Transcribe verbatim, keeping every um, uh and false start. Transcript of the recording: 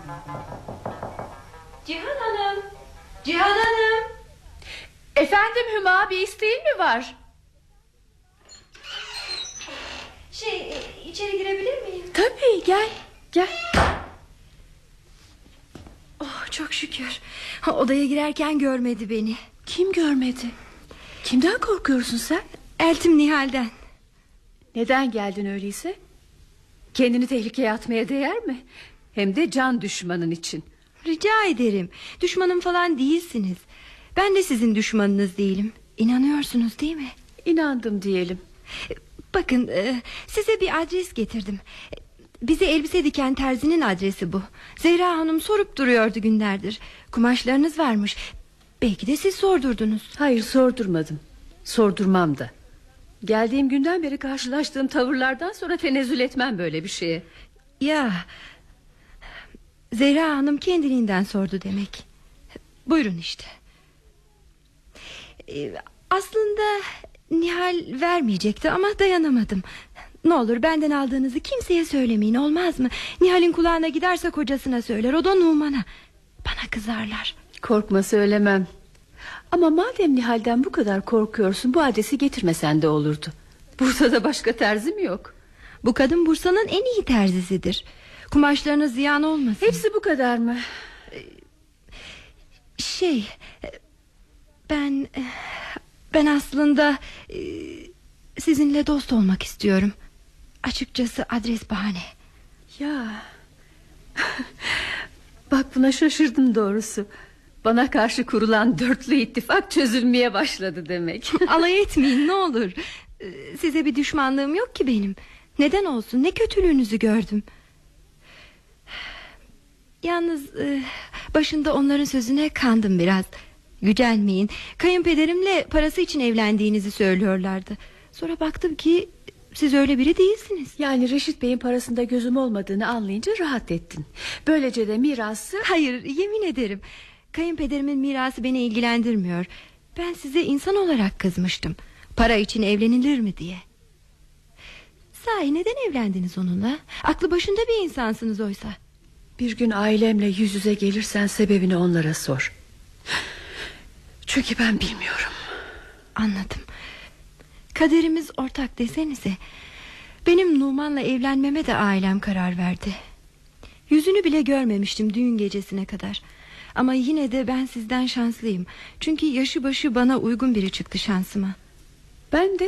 Cihan Hanım. Cihan Hanım. Efendim Hüma, bir isteğin mi var? Şey, içeri girebilir miyim? Tabii, gel gel. Oh, çok şükür. Odaya girerken görmedi beni. Kim görmedi? Kimden korkuyorsun sen? Eltim Nihal'den. Neden geldin öyleyse? Kendini tehlikeye atmaya değer mi? Hem de can düşmanın için. Rica ederim. Düşmanım falan değilsiniz. Ben de sizin düşmanınız değilim. İnanıyorsunuz değil mi? İnandım diyelim. Bakın, size bir adres getirdim. Bize elbise diken terzinin adresi bu. Zehra Hanım sorup duruyordu günlerdir. Kumaşlarınız varmış. Belki de siz sordurdunuz. Hayır, sordurmadım. Sordurmam da. Geldiğim günden beri karşılaştığım tavırlardan sonra tenezzül etmem böyle bir şeye. Ya, Zehra Hanım kendiliğinden sordu demek. Buyurun işte. Ee, aslında Nihal vermeyecekti ama dayanamadım. Ne olur benden aldığınızı kimseye söylemeyin, olmaz mı? Nihal'in kulağına giderse kocasına söyler, o da Numan'a. Bana kızarlar. Korkma, söylemem. Ama madem Nihal'den bu kadar korkuyorsun, bu adresi getirmesen de olurdu. Burada da başka terzi mi yok? Bu kadın Bursa'nın en iyi terzisidir. Kumaşlarınız ziyan olmasın. Hepsi bu kadar mı? Şey, Ben Ben aslında sizinle dost olmak istiyorum. Açıkçası adres bahane. Ya bak, buna şaşırdım doğrusu. Bana karşı kurulan dörtlü ittifak çözülmeye başladı demek. Alay etmeyin ne olur. Size bir düşmanlığım yok ki benim. Neden olsun, ne kötülüğünüzü gördüm. Yalnız başında onların sözüne kandım biraz. Gücenmeyin. Kayınpederimle parası için evlendiğinizi söylüyorlardı. Sonra baktım ki siz öyle biri değilsiniz. Yani Reşit Bey'in parasında gözüm olmadığını anlayınca rahat ettin. Böylece de mirası... Hayır, yemin ederim. Kayınpederimin mirası beni ilgilendirmiyor. Ben size insan olarak kızmıştım. Para için evlenilir mi diye. Sahi neden evlendiniz onunla? Aklı başında bir insansınız oysa. Bir gün ailemle yüz yüze gelirsen sebebini onlara sor. Çünkü ben bilmiyorum. Anladım. Kaderimiz ortak desenize. Benim Numan'la evlenmeme de ailem karar verdi. Yüzünü bile görmemiştim düğün gecesine kadar. Ama yine de ben sizden şanslıyım. Çünkü yaşı başı bana uygun biri çıktı şansıma. Ben de